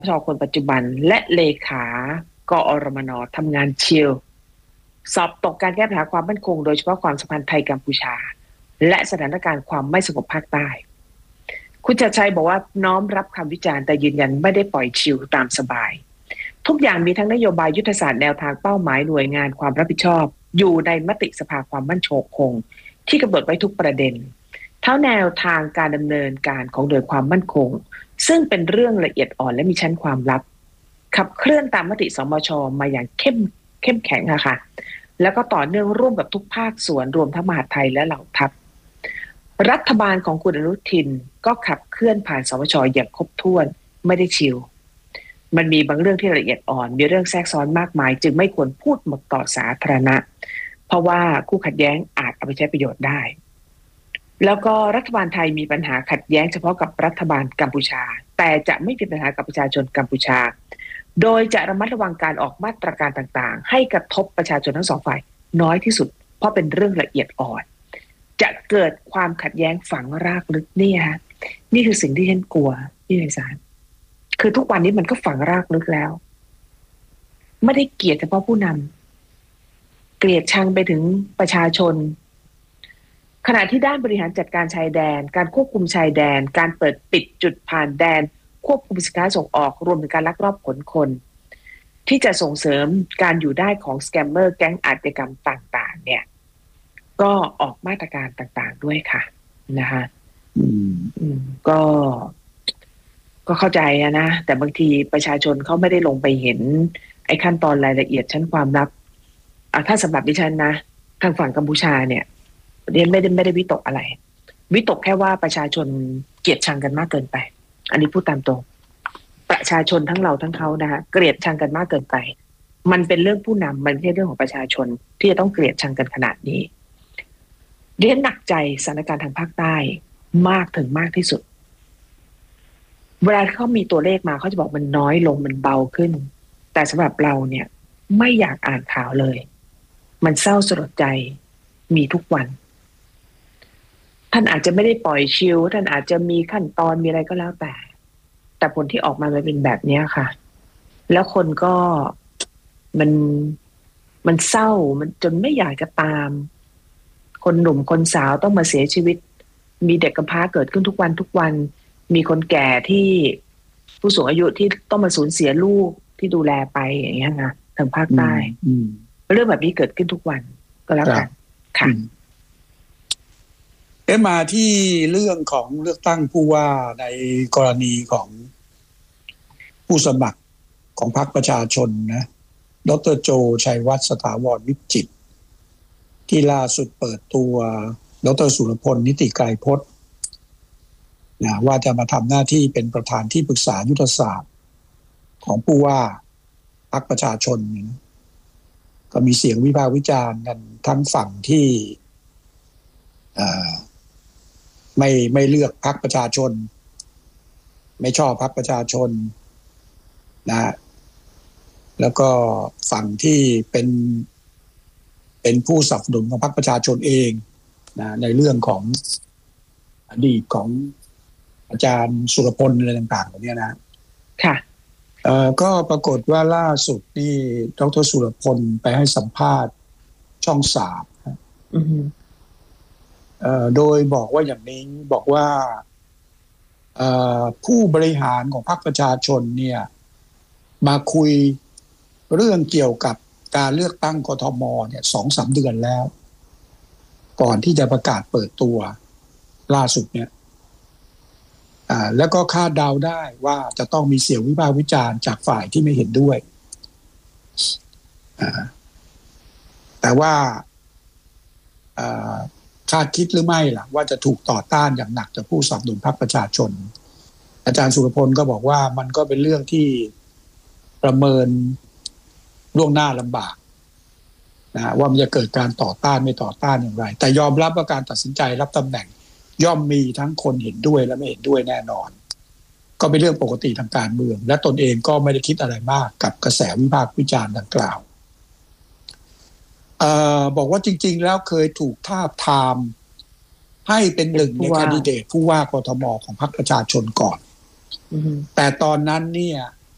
ชคนปัจจุบันและเลขากอรมนทำงานชิลสอบตกการแก้ปัญหาความมั่นคงโดยเฉพาะความสัมพันธ์ไทยกัมพูชาและสถานการณ์ความไม่สงบภาคใต้คุณชัดชัยบอกว่าน้อมรับคำวิจารณ์แต่ยืนยันไม่ได้ปล่อยชิลตามสบายทุกอย่างมีทั้งนโยบายยุทธศาสตร์แนวทางเป้าหมายหน่วยงานความรับผิดชอบอยู่ในมติสภาความมั่นคงที่กำหนดไว้ทุกประเด็นเท่าแนวทางการดำเนินการของหน่วยความมั่นคงซึ่งเป็นเรื่องละเอียดอ่อนและมีชั้นความลับขับเคลื่อนตามมติสมช.มาอย่างเข้มแข็งค่ะแล้วก็ต่อเนื่องร่วมกับทุกภาคส่วนรวมทั้งมหาดไทยและเหล่าทัพรัฐบาลของคุณอนุทินก็ขับเคลื่อนผ่านสมช.อย่างครบถ้วนไม่ได้ชิลมันมีบางเรื่องที่ละเอียดอ่อนมีเรื่องแทรกซ้อนมากมายจึงไม่ควรพูดหมดต่อสาธารณะเพราะว่าคู่ขัดแย้งอาจเอาไปใช้ประโยชน์ได้แล้วก็รัฐบาลไทยมีปัญหาขัดแย้งเฉพาะกับรัฐบาลกัมพูชาแต่จะไม่มีปัญหากับประชาชนกัมพูชาโดยจะระมัดระวังการออกมาตรการต่างๆให้กระทบประชาชนทั้งสองฝ่ายน้อยที่สุดเพราะเป็นเรื่องละเอียดอ่อนจะเกิดความขัดแย้งฝังรากลึกนี่คือสิ่งที่ฉันกลัวพี่ไพศาลคือทุกวันนี้มันก็ฝังรากลึกแล้วไม่ได้เกลียดเฉพาะผู้นำเกลียดชังไปถึงประชาชนขณะที่ด้านบริหารจัดการชายแดนการควบคุมชายแดนการเปิดปิดจุดผ่านแดนควบคุมสินค้าส่งออกรวมถึงการลักลอบขนคนที่จะส่งเสริมการอยู่ได้ของสแกมเมอร์แก๊งอาชญากรรมต่างๆเนี่ยก็ออกมาตรการต่างๆด้วยค่ะนะคะก็เข้าใจนะแต่บางทีประชาชนเขาไม่ได้ลงไปเห็นไอ้ขั้นตอนรายละเอียดชั้นความลับถ้าสำหรับดิฉันนะทางฝั่งกัมพูชาเนี่ยเรียนไม่ได้วิตกอะไรวิตกแค่ว่าประชาชนเกลียดชังกันมากเกินไปอันนี้พูดตามตรงประชาชนทั้งเราทั้งเขานะคะเกลียดชังกันมากเกินไปมันเป็นเรื่องผู้นำมันไม่ใช่เรื่องของประชาชนที่จะต้องเกลียดชังกันขนาดนี้เรียนหนักใจสถานการณ์ทางภาคใต้มากถึงมากที่สุดเวลาเขามีตัวเลขมาเขาจะบอกมันน้อยลงมันเบาขึ้นแต่สำหรับเราเนี่ยไม่อยากอ่านข่าวเลยมันเศร้าสลดใจมีทุกวันท่านอาจจะไม่ได้ปล่อยชิลท่านอาจจะมีขั้นตอนมีอะไรก็แล้วแต่ผลที่ออกมามันเป็นแบบนี้ค่ะแล้วคนก็มันเศร้ามันจนไม่อยากจะตามคนหนุ่มคนสาวต้องมาเสียชีวิตมีเด็กกำพร้าเกิดขึ้นทุกวันมีคนแก่ที่ผู้สูงอายุที่ต้องมาสูญเสียลูกที่ดูแลไปอย่างเงี้ยนะทางภาคใต้เรื่องแบบนี้เกิดขึ้นทุกวันก็แล้วกันค่ะมาที่เรื่องของเลือกตั้งผู้ว่าในกรณีของผู้สมัครของพรรคประชาชนนะดร.โจชัยวัฒน์สถาวรวิจิตรที่ล่าสุดเปิดตัวดร.สุรพลนิติไกรพจน์นะว่าจะมาทำหน้าที่เป็นประธานที่ปรึกษายุทธศาสตร์ของผู้ว่าพรรคประชาชนก็มีเสียงวิพากษ์วิจารณ์กันทั้งฝั่งที่ไม่เลือกพรรคประชาชนไม่ชอบพรรคประชาชนนะแล้วก็ฝั่งที่เป็นผู้สนับสนุนของพรรคประชาชนเองนะในเรื่องของอดีตของอาจารย์สุรพลอะไรต่างๆเหล่านี้นะค่ะก็ปรากฏว่าล่าสุดนี่ดร.สุรพลไปให้สัมภาษณ์ช่อง3โดยบอกว่าอย่างนี้บอกว่าผู้บริหารของพรรคประชาชนเนี่ยมาคุยเรื่องเกี่ยวกับการเลือกตั้งกทมเนี่ย 2-3 เดือนแล้วก่อนที่จะประกาศเปิดตัวล่าสุดเนี่ยแล้วก็คาดเดาได้ว่าจะต้องมีเสียงวิพากษ์วิจารณ์จากฝ่ายที่ไม่เห็นด้วยแต่ว่าคาดคิดหรือไม่ล่ะว่าจะถูกต่อต้านอย่างหนักจากผู้สนับสนุนพรรคประชาชนอาจารย์สุรพลก็บอกว่ามันก็เป็นเรื่องที่ประเมินล่วงหน้าลำบากนะว่ามันจะเกิดการต่อต้านไม่ต่อต้านอย่างไรแต่ยอมรับว่าการตัดสินใจรับตำแหน่งย่อมมีทั้งคนเห็นด้วยและไม่เห็นด้วยแน่นอนก็เป็นเรื่องปกติทางการเมืองและตนเองก็ไม่ได้คิดอะไรมากกับกระแสวิพากษ์วิจารณ์ดังกล่าวบอกว่าจริงๆแล้วเคยถูกทาบทามให้เป็นหนึ่งในแคนดิเดตผู้ว่ากทมของพรรคประชาชนก่อนแต่ตอนนั้นเนี่ย